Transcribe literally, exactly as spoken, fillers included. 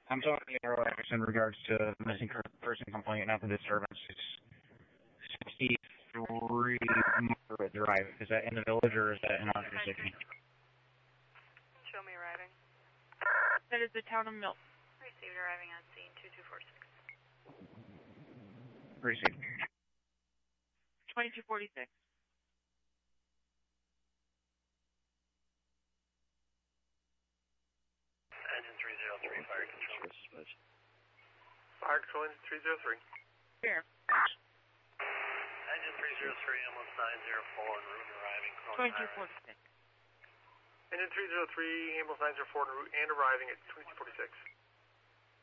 I'm talking to Aero X in regards to the missing person complaint, not the disturbance. It's sixty-three Margaret Drive. Is that in the village or is that in our jurisdiction? Show me arriving. That is the town of Milton. Received arriving on scene two two four six. Received. twenty-two forty-six. Engine three zero three, fire control. Fire control, engine three zero three. Here. Engine three zero three, ambulance nine zero four, en route and arriving. twenty-two forty-six. Engine three zero three, ambulance nine zero four, en route and arriving at twenty-two forty-six.